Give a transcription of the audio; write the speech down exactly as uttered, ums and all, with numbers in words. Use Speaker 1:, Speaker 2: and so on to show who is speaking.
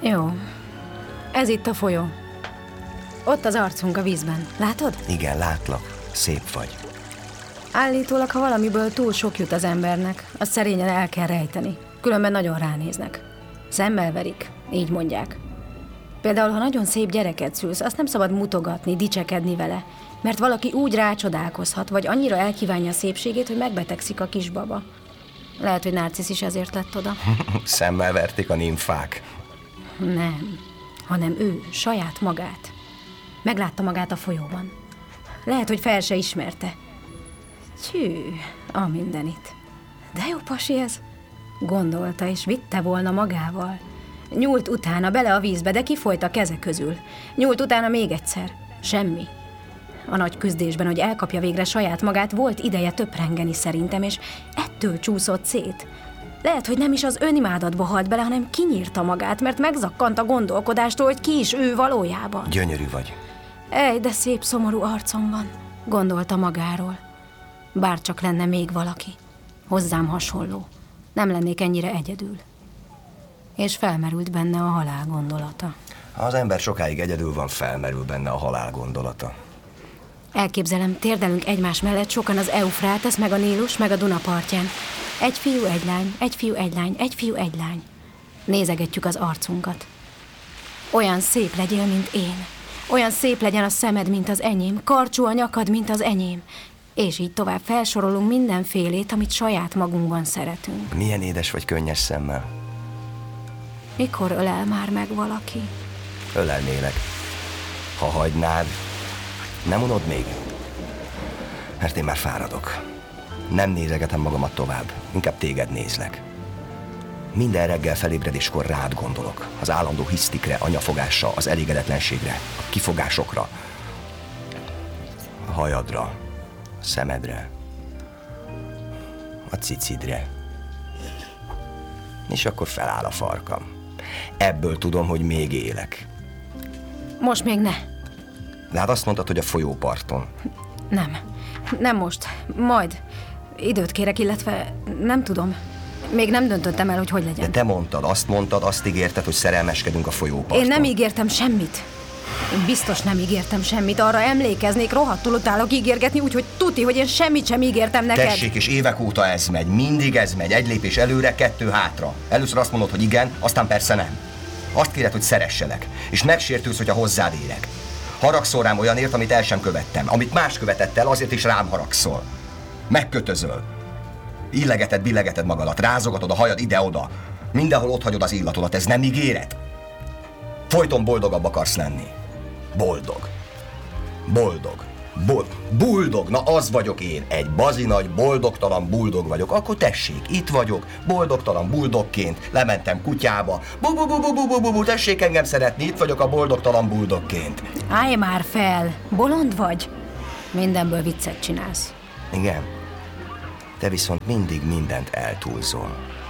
Speaker 1: Jó. Ez itt a folyó. Ott az arcunk a vízben. Látod?
Speaker 2: Igen, látlak. Szép vagy.
Speaker 1: Állítólag, ha valamiből túl sok jut az embernek, azt szerényen el kell rejteni. Különben nagyon ránéznek. Szemmel verik, így mondják. Például, ha nagyon szép gyereket szülsz, azt nem szabad mutogatni, dicsekedni vele, mert valaki úgy rácsodálkozhat, vagy annyira elkívánja a szépségét, hogy megbetegszik a kisbaba. Lehet, hogy Narcisz is ezért lett oda.
Speaker 2: Szemmel verték a nimfák.
Speaker 1: Nem, hanem ő, saját magát. Meglátta magát a folyóban. Lehet, hogy fel se ismerte. Tyű, a mindenit. De jó pasi ez. Gondolta, és vitte volna magával. Nyúlt utána bele a vízbe, de kifolyt a keze közül. Nyúlt utána még egyszer. Semmi. A nagy küzdésben, hogy elkapja végre saját magát, volt ideje töprengeni szerintem, és ettől csúszott szét. Lehet, hogy nem is az önimádatba halt bele, hanem kinyírta magát, mert megzakkant a gondolkodástól, hogy ki is ő valójában.
Speaker 2: Gyönyörű vagy.
Speaker 1: Ej, de szép, szomorú arcom van, gondolta magáról. Bár csak lenne még valaki, hozzám hasonló, nem lennék ennyire egyedül. És felmerült benne a halál gondolata.
Speaker 2: Ha az ember sokáig egyedül van, felmerül benne a halál gondolata.
Speaker 1: Elképzelem, térdelünk egymás mellett sokan az Eufrátesz, meg a Nílus, meg a Duna partján. Egy fiú, egy lány, egy fiú, egy lány, egy fiú, egy lány. Nézegetjük az arcunkat. Olyan szép legyél, mint én. Olyan szép legyen a szemed, mint az enyém, karcsú a nyakad, mint az enyém. És így tovább felsorolunk mindenfélét, amit saját magunkban szeretünk.
Speaker 2: Milyen édes vagy könnyes szemmel.
Speaker 1: Mikor ölel már meg valaki?
Speaker 2: Ölelnélek. Ha hagynád, nem unod még? Mert én már fáradok. Nem nézegetem magamat tovább, inkább téged nézlek. Minden reggel felébredéskor rád gondolok. Az állandó hisztikre, anyafogásra, az elégedetlenségre, a kifogásokra, a hajadra, a szemedre, a cicidre. És akkor feláll a farkam. Ebből tudom, hogy még élek.
Speaker 1: Most még ne.
Speaker 2: De hát azt mondtad, hogy a folyóparton.
Speaker 1: Nem. Nem most. Majd. Időt kérek, illetve nem tudom. Még nem döntöttem el, hogy hogy legyen.
Speaker 2: De te mondtad, azt mondtad, azt ígérted, hogy szerelmeskedünk a folyóparton.
Speaker 1: Én nem ígértem semmit. Én biztos nem ígértem semmit. Arra emlékeznék, rohadtul utálok ígérgetni, úgyhogy tuti, hogy én semmit sem ígértem neked.
Speaker 2: Tessék, és évek óta ez megy. Mindig ez megy. Egy lépés előre, kettő hátra. Először azt mondod, hogy igen, aztán persze nem. Azt kéred, hogy szeresselek. És megsértülsz, hogyha hozzád érek. Haragszol rám olyanért, amit el sem követtem. Amit más követett el, azért is rám haragszol. Megkötözöl. Illegeted, billegeted magadat, rázogatod a hajad ide-oda. Mindenhol ott hagyod az illatodat, ez nem ígéret? Folyton boldogabb akarsz lenni. Boldog. Boldog. Bol buldog. Na az vagyok én. Egy bazinagy, boldogtalan buldog vagyok. Akkor tessék, itt vagyok, boldogtalan buldogként. Lementem kutyába. Bu bu bu bu bu bu bu bu tessék engem szeretni, itt vagyok a boldogtalan buldogként.
Speaker 1: Állj már fel! Bolond vagy? Mindenből viccet csinálsz.
Speaker 2: Igen. Te viszont mindig mindent eltúlzol.